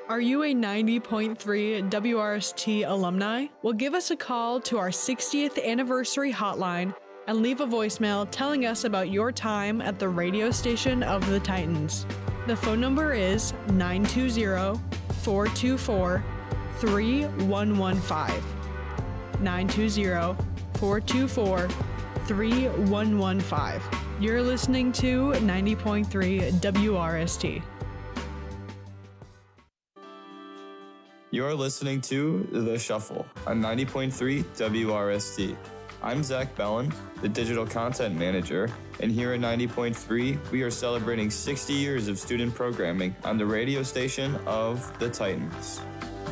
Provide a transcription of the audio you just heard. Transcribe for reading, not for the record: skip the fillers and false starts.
Are you a 90.3 WRST alumni? Well, give us a call to our 60th anniversary hotline and leave a voicemail telling us about your time at the radio station of the Titans. The phone number is 920-424-3115. 920-424-3115. You're listening to 90.3 WRST. You're listening to The Shuffle on 90.3 WRST. I'm Zach Bellin, the Digital Content Manager, and here at 90.3, we are celebrating 60 years of student programming on the radio station of the Titans.